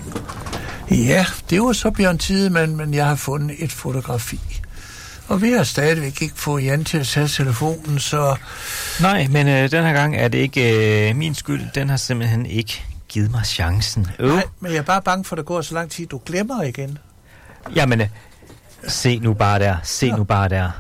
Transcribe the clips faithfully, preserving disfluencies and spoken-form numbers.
Ja, det var så Bjørn Tidemand, men jeg har fundet et fotografi. Og vi har stadigvæk ikke fået Jan til at tage telefonen, så... Nej, men øh, den her gang er det ikke øh, min skyld. Den har simpelthen ikke givet mig chancen. Øh. Nej, men jeg er bare bange for, at der går så lang tid, du glemmer igen. Jamen, øh, se nu bare der. Se ja. nu bare der.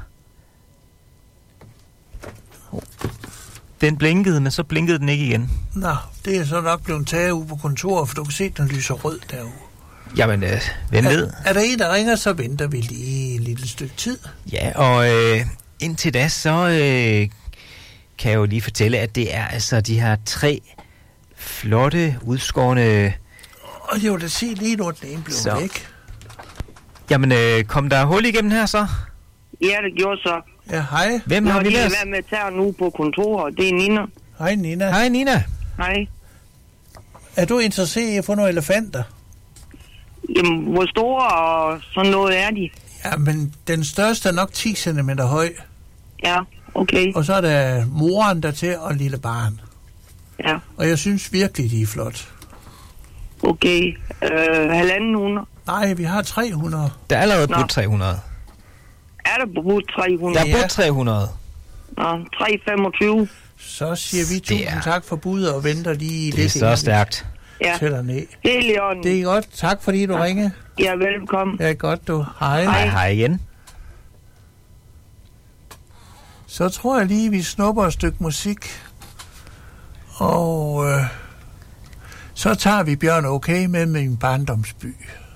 Den blinkede, men så blinkede den ikke igen. Nå, det er så nok blevet taget ude på kontoret, for du kan se, den lyser rød derude. Jamen, øh, hvem ved? Er, er der en, der ringer, så venter vi lige et lille stykke tid. Ja, og øh, indtil da, så øh, kan jeg jo lige fortælle, at det er altså de her tre flotte, udskårne... Og jeg vil da se lige nu, at den ene blev så. væk. Jamen, øh, kom der hul igennem her så? Ja, det gjorde så. Ja, hej. Hvem Nå, har vi de med er os? været med tage nu på kontoret. Det er Nina. Hej, Nina. Hej, Nina. Hej. Er du interesseret i at få nogle elefanter? Jamen, hvor store og sådan noget er de? Ja, men den største er nok ti centimeter høj. Ja, okay. Og så er der moren der til og lille barn. Ja, Og jeg synes virkelig, de er flot. okay. Øh, halvanden hundrede. Nej, vi har tre hundrede. Der er allerede Nå. brudt tre hundrede. Er der brugt tre Der hundrede? er Ja. brudt tre hundrede. Nå, tre femogtyve. Så siger vi Det tusind er- tak for budet og venter lige Det er lidt. så inden vi stærkt. Ja, tæller ned. det er Leon. Det er godt. Tak fordi du ringede. Ja, velkommen. Ja, godt du. Hej. Hej, hej igen. Så tror jeg lige, vi snupper et stykke musik. Og øh, så tager vi Bjørn Okay med Min barndomsby.